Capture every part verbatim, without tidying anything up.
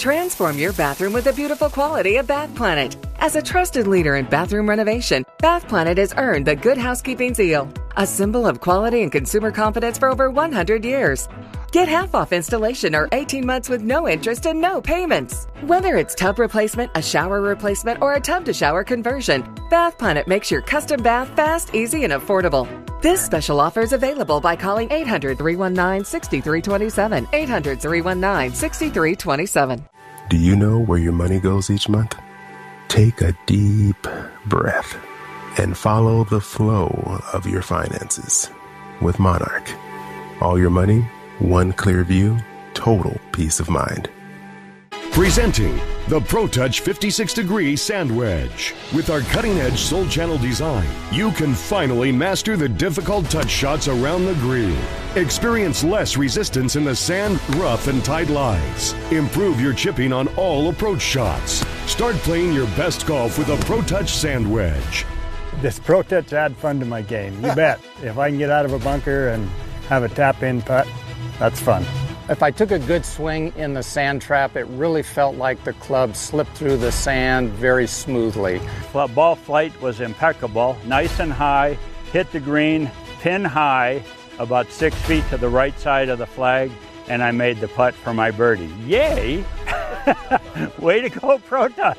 Transform your bathroom with the beautiful quality of Bath Planet. As a trusted leader in bathroom renovation, Bath Planet has earned the Good Housekeeping seal, a symbol of quality and consumer confidence for over one hundred years. Get half off installation or eighteen months with no interest and no payments. Whether it's tub replacement, a shower replacement, or a tub-to-shower conversion, Bath Planet makes your custom bath fast, easy, and affordable. This special offer is available by calling eight hundred, three one nine, six three two seven, eight hundred, three one nine, six three two seven. Do you know where your money goes each month? Take a deep breath and follow the flow of your finances with Monarch. All your money, one clear view, total peace of mind. Presenting the ProTouch fifty-six degree Sand Wedge. With our cutting-edge Soul Channel design, you can finally master the difficult touch shots around the green. Experience less resistance in the sand, rough, and tight lies. Improve your chipping on all approach shots. Start playing your best golf with a ProTouch Sand Wedge. This ProTouch add fun to my game, you bet. If I can get out of a bunker and have a tap-in putt, that's fun. If I took a good swing in the sand trap, it really felt like the club slipped through the sand very smoothly. Ball flight was impeccable, nice and high, hit the green, pin high, about six feet to the right side of the flag, and I made the putt for my birdie. Yay! Way to go, ProTouch!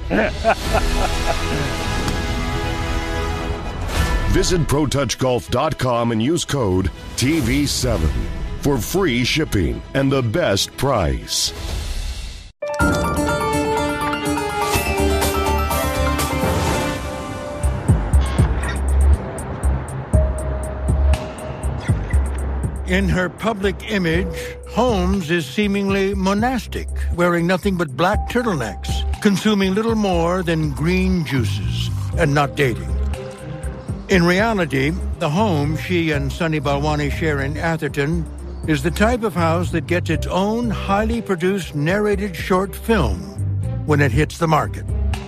Visit Pro Touch Golf dot com and use code T V seven for free shipping and the best price. In her public image, Holmes is seemingly monastic, wearing nothing but black turtlenecks, consuming little more than green juices, and not dating. In reality, the home she and Sunny Balwani share in Atherton is the type of house that gets its own highly produced narrated short film when it hits the market.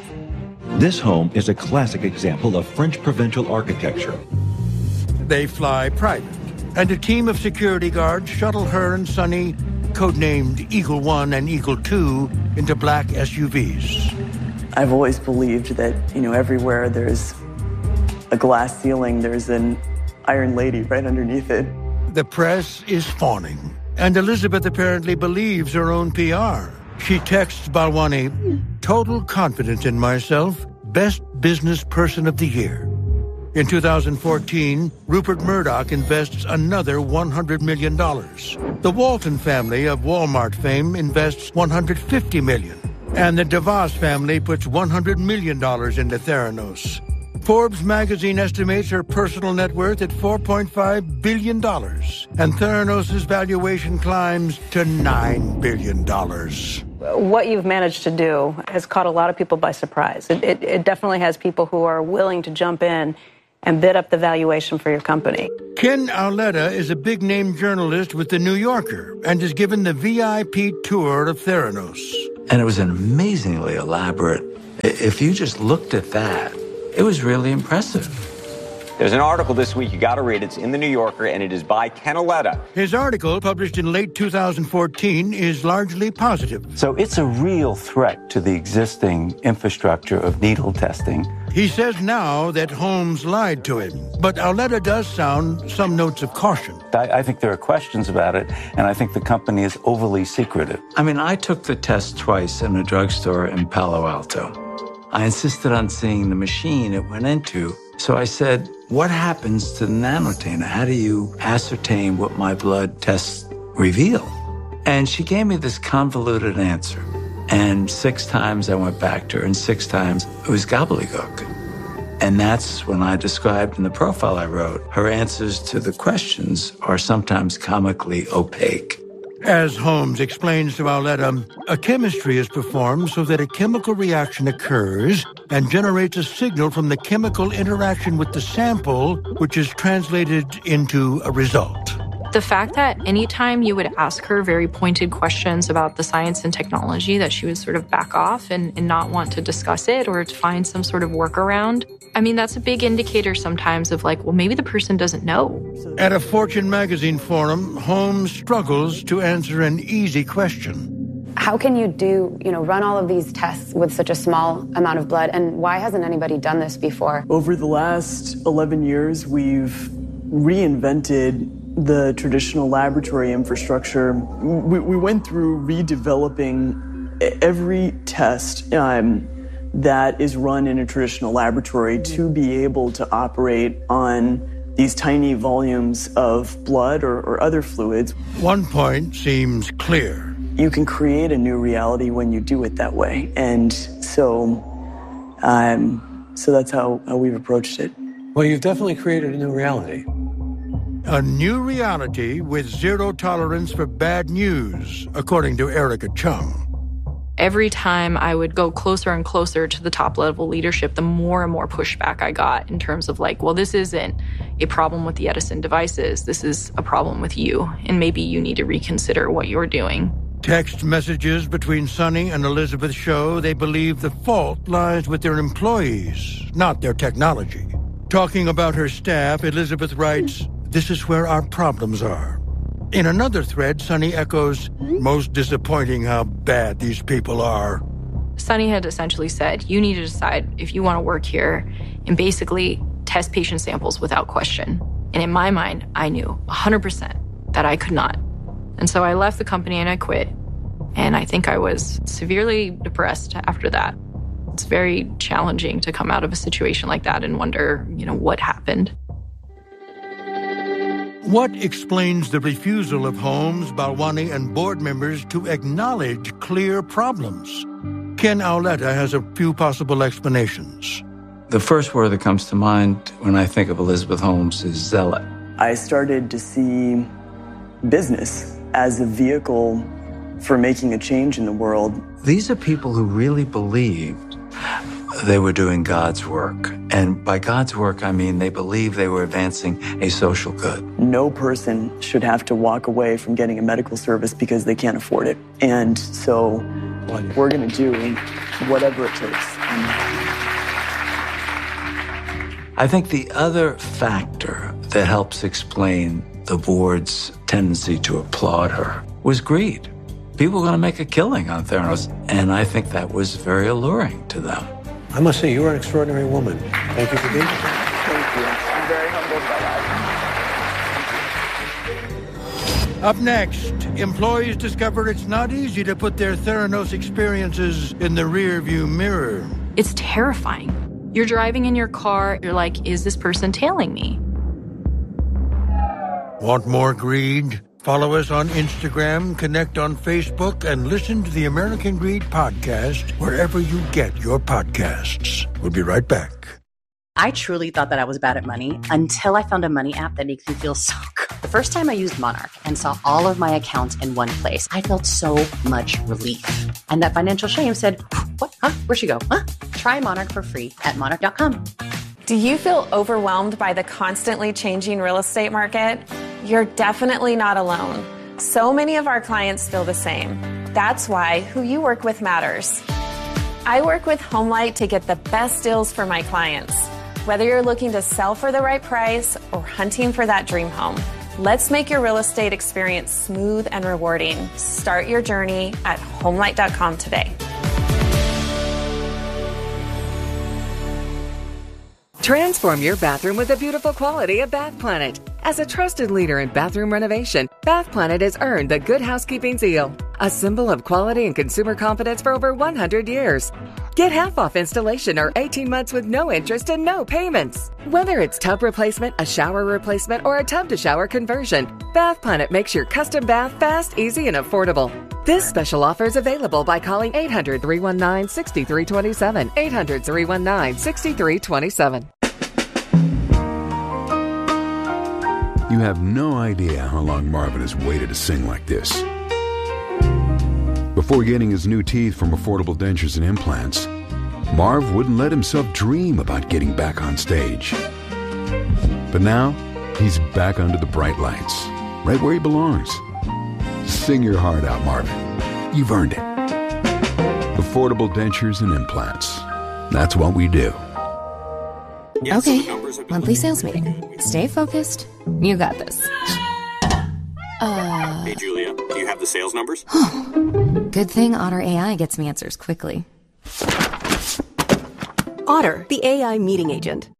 This home is a classic example of French provincial architecture. They fly private, and a team of security guards shuttle her and Sunny, codenamed Eagle One and Eagle Two, into black S U Vs. I've always believed that, you know, everywhere there's a glass ceiling, there's an iron lady right underneath it. The press is fawning, and Elizabeth apparently believes her own P R. She texts Balwani, "Total confidence in myself, best business person of the year." In two thousand fourteen, Rupert Murdoch invests another one hundred million dollars. The Walton family of Walmart fame invests one hundred fifty million dollars. And the DeVos family puts one hundred million dollars into Theranos. Forbes magazine estimates her personal net worth at four point five billion dollars. And Theranos' valuation climbs to nine billion dollars. What you've managed to do has caught a lot of people by surprise. It, it, it definitely has people who are willing to jump in and bid up the valuation for your company. Ken Auletta is a big-name journalist with The New Yorker and is given the V I P tour of Theranos. And it was an amazingly elaborate. If you just looked at that, it was really impressive. There's an article this week, you got to read. It's in The New Yorker, and it is by Ken Auletta. His article, published in late two thousand fourteen, is largely positive. So it's a real threat to the existing infrastructure of needle testing. He says now that Holmes lied to him, but Auletta does sound some notes of caution. I, I think there are questions about it, and I think the company is overly secretive. I mean, I took the test twice in a drugstore in Palo Alto. I insisted on seeing the machine it went into. So I said, what happens to the nanotainer? How do you ascertain what my blood tests reveal? And she gave me this convoluted answer. And six times I went back to her, and six times it was gobbledygook. And that's when I described in the profile I wrote, her answers to the questions are sometimes comically opaque. As Holmes explains to Auletta, a chemistry is performed so that a chemical reaction occurs and generates a signal from the chemical interaction with the sample, which is translated into a result. The fact that anytime you would ask her very pointed questions about the science and technology, that she would sort of back off and, and not want to discuss it or to find some sort of workaround, I mean, that's a big indicator sometimes of like, well, maybe the person doesn't know. At a Fortune magazine forum, Holmes struggles to answer an easy question. How can you do, you know, run all of these tests with such a small amount of blood? And why hasn't anybody done this before? Over the last eleven years, we've reinvented the traditional laboratory infrastructure. We, we went through redeveloping every test um, that is run in a traditional laboratory to be able to operate on these tiny volumes of blood or, or other fluids. One point seems clear. You can create a new reality when you do it that way. And so, um, so that's how, how we've approached it. Well, you've definitely created a new reality. A new reality with zero tolerance for bad news, according to Erica Chung. Every time I would go closer and closer to the top level leadership, the more and more pushback I got in terms of like, well, this isn't a problem with the Edison devices. This is a problem with you. And maybe you need to reconsider what you're doing. Text messages between Sunny and Elizabeth show they believe the fault lies with their employees, not their technology. Talking about her staff, Elizabeth writes, "This is where our problems are." In another thread, Sunny echoes, "Most disappointing how bad these people are." Sunny had essentially said, you need to decide if you want to work here and basically test patient samples without question. And in my mind, I knew one hundred percent that I could not. And so I left the company and I quit. And I think I was severely depressed after that. It's very challenging to come out of a situation like that and wonder, you know, what happened. What explains the refusal of Holmes, Balwani, and board members to acknowledge clear problems? Ken Auletta has a few possible explanations. The first word that comes to mind when I think of Elizabeth Holmes is zealot. I started to see business as a vehicle for making a change in the world. These are people who really believed they were doing God's work. And by God's work, I mean they believed they were advancing a social good. No person should have to walk away from getting a medical service because they can't afford it. And so we're going to do whatever it takes. I think the other factor that helps explain the board's tendency to applaud her was greed. People were going to make a killing on Theranos, and I think that was very alluring to them. I must say, you are an extraordinary woman. Thank you for being here. Thank you. I'm very humbled by that. Up next, employees discover it's not easy to put their Theranos experiences in the rearview mirror. It's terrifying. You're driving in your car, you're like, is this person tailing me? Want more greed? Follow us on Instagram, connect on Facebook, and listen to the American Greed Podcast wherever you get your podcasts. We'll be right back. I truly thought that I was bad at money until I found a money app that makes me feel so good. The first time I used Monarch and saw all of my accounts in one place, I felt so much relief. And that financial shame said, what? Huh? Where'd she go? Huh? Try Monarch for free at monarch dot com. Do you feel overwhelmed by the constantly changing real estate market? You're definitely not alone. So many of our clients feel the same. That's why who you work with matters. I work with HomeLight to get the best deals for my clients. Whether you're looking to sell for the right price or hunting for that dream home, let's make your real estate experience smooth and rewarding. Start your journey at homelight dot com today. Transform your bathroom with the beautiful quality of Bath Planet. As a trusted leader in bathroom renovation, Bath Planet has earned the Good Housekeeping seal, a symbol of quality and consumer confidence for over one hundred years. Get half off installation or eighteen months with no interest and no payments. Whether it's tub replacement, a shower replacement, or a tub-to-shower conversion, Bath Planet makes your custom bath fast, easy, and affordable. This special offer is available by calling eight hundred, three one nine, six three two seven, eight hundred, three one nine, six three two seven. You have no idea how long Marvin has waited to sing like this. Before getting his new teeth from Affordable Dentures and Implants, Marv wouldn't let himself dream about getting back on stage. But now, he's back under the bright lights, right where he belongs. Sing your heart out, Marvin. You've earned it. Affordable Dentures and Implants. That's what we do. Okay, monthly sales meeting. Stay focused. You got this. Uh... Hey, Julia, do you have the sales numbers? Good thing Otter A I gets me answers quickly. Otter, the A I meeting agent.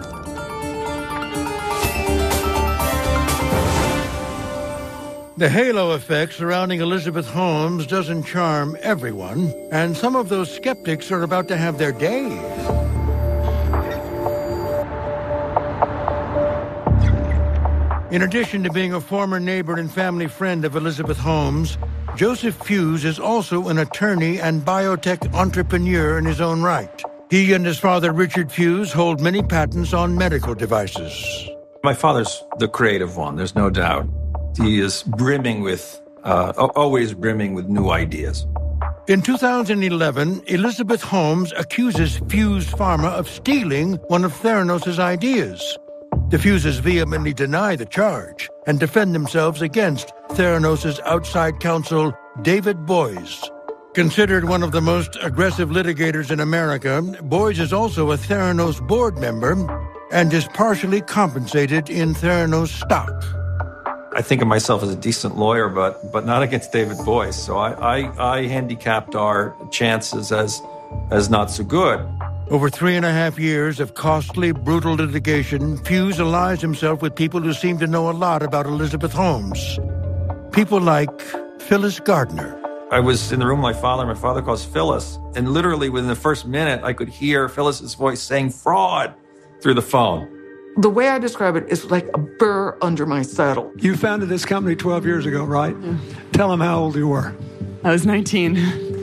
The halo effect surrounding Elizabeth Holmes doesn't charm everyone, and some of those skeptics are about to have their days. In addition to being a former neighbor and family friend of Elizabeth Holmes, Joseph Fuse is also an attorney and biotech entrepreneur in his own right. He and his father, Richard Fuse, hold many patents on medical devices. My father's the creative one, there's no doubt. He is brimming with, uh, always brimming with new ideas. In two thousand eleven, Elizabeth Holmes accuses Fuse Pharma of stealing one of Theranos' ideas. The Fuses vehemently deny the charge and defend themselves against Theranos' outside counsel, David Boies. Considered one of the most aggressive litigators in America, Boies is also a Theranos board member and is partially compensated in Theranos stock. I think of myself as a decent lawyer, but but not against David Boies. So I, I, I handicapped our chances as as not so good. Over three and a half years of costly, brutal litigation, Fuse allies himself with people who seem to know a lot about Elizabeth Holmes. People like Phyllis Gardner. I was in the room with my father. My father calls Phyllis. And literally within the first minute, I could hear Phyllis's voice saying fraud through the phone. The way I describe it is like a burr under my saddle. You founded this company twelve years ago, right? Yeah. Tell them how old you were. I was nineteen.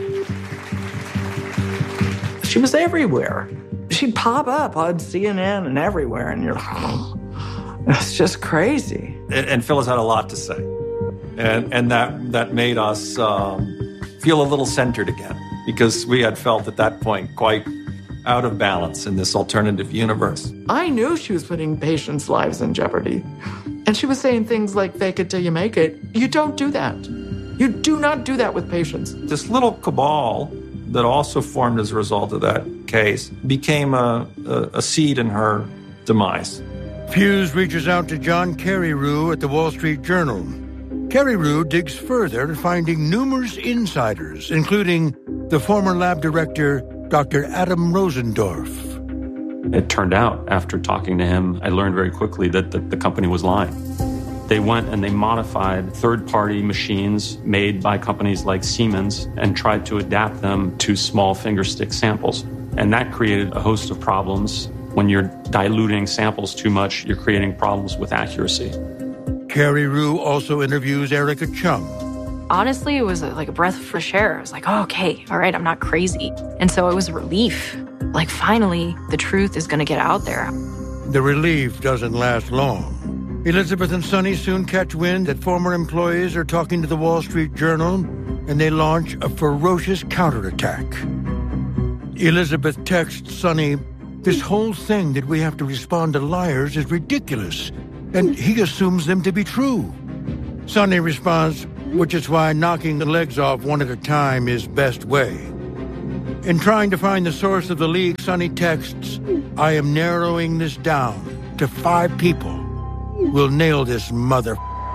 She was everywhere. She'd pop up on C N N and everywhere, and you're like, oh, it's just crazy. And, and Phyllis had a lot to say. And and that, that made us um, feel a little centered again, because we had felt at that point quite out of balance in this alternative universe. I knew she was putting patients' lives in jeopardy. And she was saying things like, fake it till you make it. You don't do that. You do not do that with patients. This little cabal that also formed as a result of that case became a, a, a seed in her demise. Fuse reaches out to John Carreyrou at the Wall Street Journal. Carreyrou digs further, finding numerous insiders, including the former lab director, Doctor Adam Rosendorf. It turned out, after talking to him, I learned very quickly that the, the company was lying. They went and they modified third-party machines made by companies like Siemens and tried to adapt them to small fingerstick samples. And that created a host of problems. When you're diluting samples too much, you're creating problems with accuracy. Carreyrou also interviews Erica Chung. Honestly, it was like a breath of fresh air. I was like, oh, okay, all right, I'm not crazy. And so it was a relief. Like, finally, the truth is going to get out there. The relief doesn't last long. Elizabeth and Sonny soon catch wind that former employees are talking to the Wall Street Journal, and they launch a ferocious counterattack. Elizabeth texts Sonny, "This whole thing that we have to respond to liars is ridiculous," and he assumes them to be true. Sonny responds, "Which is why knocking the legs off one at a time is best way." In trying to find the source of the leak, Sonny texts, "I am narrowing this down to five people. We'll nail this mother."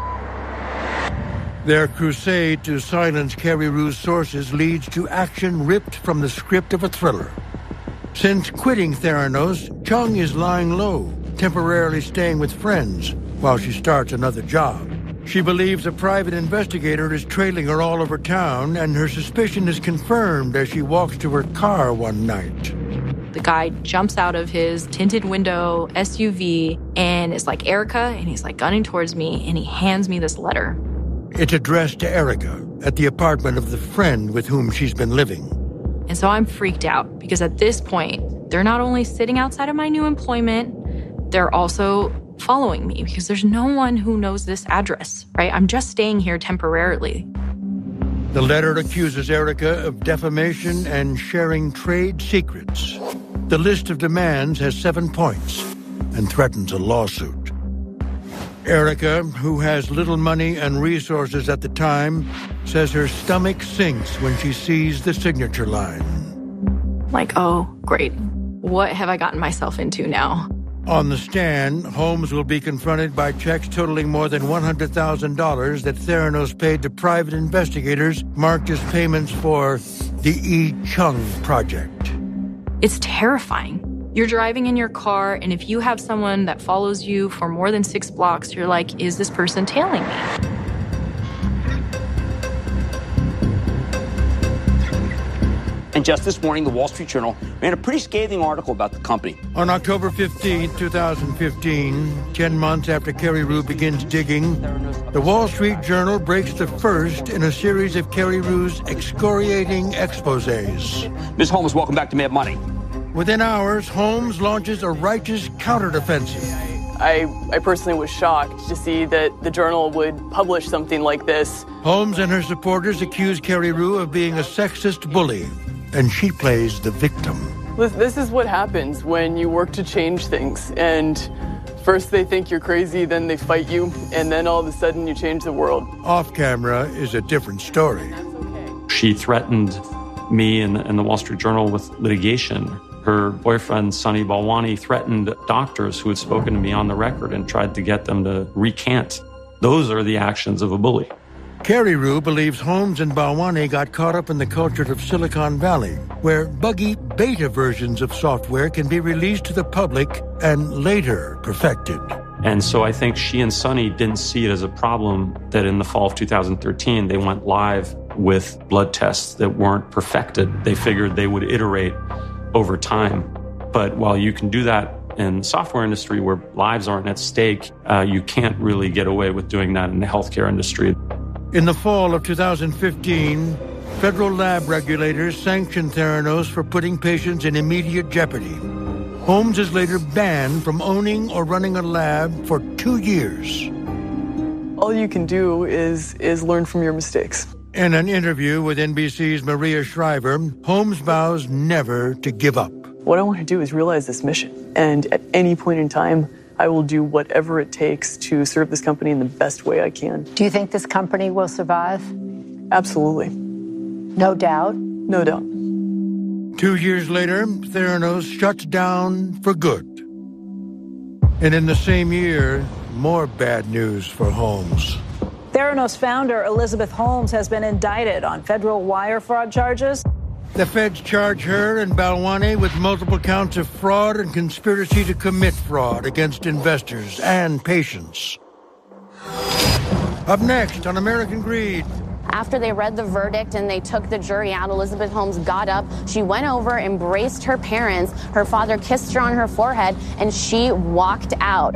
Their crusade to silence Carreyrou's sources leads to action ripped from the script of a thriller. Since quitting Theranos, Chung is lying low, temporarily staying with friends while she starts another job. She believes a private investigator is trailing her all over town, and her suspicion is confirmed as she walks to her car one night. The guy jumps out of his tinted window S U V and is like, "Erica," and he's like gunning towards me, and he hands me this letter. It's addressed to Erica at the apartment of the friend with whom she's been living. And so I'm freaked out because at this point, they're not only sitting outside of my new employment, they're also following me because there's no one who knows this address, right? I'm just staying here temporarily. The letter accuses Erica of defamation and sharing trade secrets. The list of demands has seven points and threatens a lawsuit. Erica, who has little money and resources at the time, says her stomach sinks when she sees the signature line. Like, oh, great. What have I gotten myself into now? On the stand, Holmes will be confronted by checks totaling more than one hundred thousand dollars that Theranos paid to private investigators marked as payments for the E. Chung project. It's terrifying. You're driving in your car, and if you have someone that follows you for more than six blocks, you're like, is this person tailing me? And just this morning, the Wall Street Journal ran a pretty scathing article about the company. On October fifteenth, twenty fifteen, ten months after Kerry Rue begins digging, the Wall Street Journal breaks the first in a series of Kerry Rue's excoriating exposés. Miz Holmes, welcome back to Mad Money. Within hours, Holmes launches a righteous counteroffensive. I, I personally was shocked to see that the Journal would publish something like this. Holmes and her supporters accuse Kerry Rue of being a sexist bully, and she plays the victim. This is what happens when you work to change things. And first they think you're crazy, then they fight you, and then all of a sudden you change the world. Off camera is a different story. She threatened me and, and the Wall Street Journal with litigation. Her boyfriend, Sunny Balwani, threatened doctors who had spoken to me on the record and tried to get them to recant. Those are the actions of a bully. Kerry Rue believes Holmes and Balwani got caught up in the culture of Silicon Valley, where buggy beta versions of software can be released to the public and later perfected. And so I think she and Sunny didn't see it as a problem that in the fall of two thousand thirteen, they went live with blood tests that weren't perfected. They figured they would iterate over time. But while you can do that in the software industry where lives aren't at stake, uh, you can't really get away with doing that in the healthcare industry. In the fall of two thousand fifteen, federal lab regulators sanctioned Theranos for putting patients in immediate jeopardy. Holmes is later banned from owning or running a lab for two years. All you can do is, is learn from your mistakes. In an interview with N B C's Maria Shriver, Holmes vows never to give up. What I want to do is realize this mission. And at any point in time, I will do whatever it takes to serve this company in the best way I can. Do you think this company will survive? Absolutely. No doubt? No doubt. Two years later, Theranos shuts down for good. And in the same year, more bad news for Holmes. Theranos founder Elizabeth Holmes has been indicted on federal wire fraud charges. The feds charge her and Balwani with multiple counts of fraud and conspiracy to commit fraud against investors and patients. Up next on American Greed. After they read the verdict and they took the jury out, Elizabeth Holmes got up. She went over, embraced her parents. Her father kissed her on her forehead, and she walked out.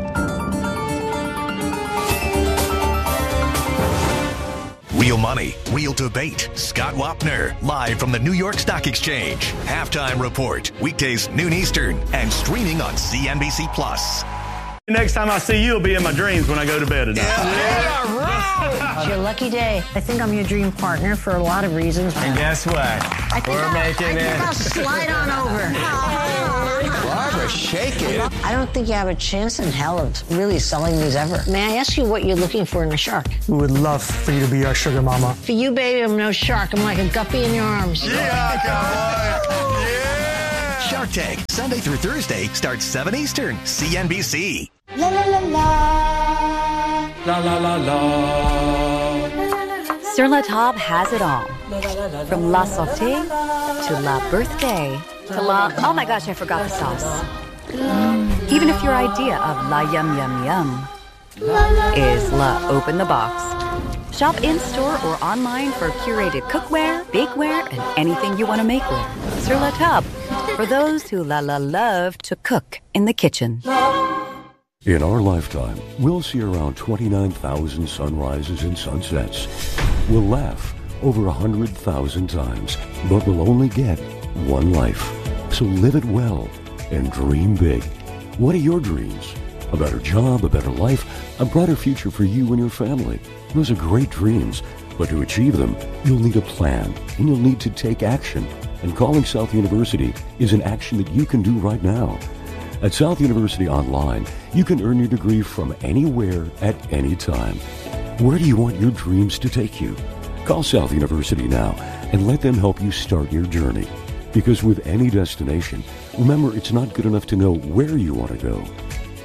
Real Money, Real Debate. Scott Wapner, live from the New York Stock Exchange. Halftime Report, weekdays noon Eastern, and streaming on C N B C Plus. Next time I see you, it'll be in my dreams when I go to bed at night. Yeah, right. It's your lucky day. I think I'm your dream partner for a lot of reasons. And guess what? I think We're I'll, making I it. think I'll slide on over. Barbara, shake it. I don't think you have a chance in hell of really selling these ever. May I ask you what you're looking for in a shark? We would love for you to be our sugar mama. For you, baby, I'm no shark. I'm like a guppy in your arms. Yeah, cowboy. Yeah. Shark Tank, Sunday through Thursday, starts seven Eastern, C N B C. La la la la. La la la la. Sur La Table has it all. From La Sauté to La Birthday to La... Oh my gosh, I forgot the sauce. Mm. Even if your idea of La Yum Yum Yum is La Open the Box. Shop in-store or online for curated cookware, bakeware, and anything you want to make with. Sur La Table, for those who la la love to cook in the kitchen. In our lifetime, we'll see around twenty-nine thousand sunrises and sunsets. We'll laugh over one hundred thousand times, but we'll only get one life. So live it well and dream big. What are your dreams? A better job, a better life, a brighter future for you and your family. Those are great dreams, but to achieve them, you'll need a plan, and you'll need to take action. And calling South University is an action that you can do right now. At South University Online, you can earn your degree from anywhere at any time. Where do you want your dreams to take you? Call South University now and let them help you start your journey. Because with any destination, remember it's not good enough to know where you want to go.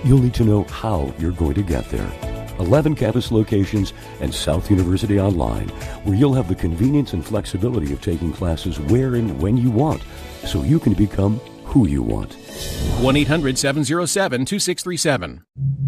You'll need to know how you're going to get there. eleven campus locations and South University Online, where you'll have the convenience and flexibility of taking classes where and when you want, so you can become who you want. one eight hundred seven oh seven two six three seven.